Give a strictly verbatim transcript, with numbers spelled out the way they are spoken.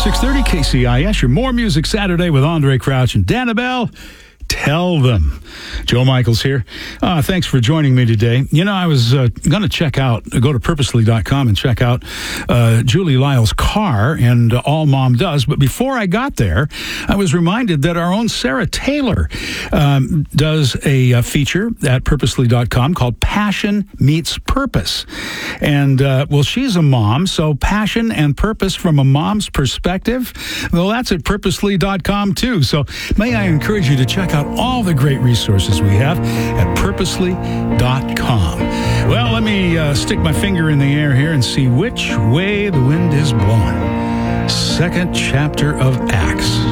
six thirty K C I S, your More Music Saturday with Andre Crouch and Danabelle. Tell them. Joe Michaels here. Uh, thanks for joining me today. You know, I was uh, going to check out, go to purposely dot com and check out uh, Julie Lyle's car and uh, All Mom Does. But before I got there, I was reminded that our own Sarah Taylor um, does a, a feature at purposely dot com called Passion Meets Purpose. And, uh, well, she's a mom, so passion and purpose from a mom's perspective, well, that's at purposely dot com too. So may I encourage you to check out all the great resources we have at purposely dot com. Well, let me uh, stick my finger in the air here and see which way the wind is blowing. Second chapter of Acts.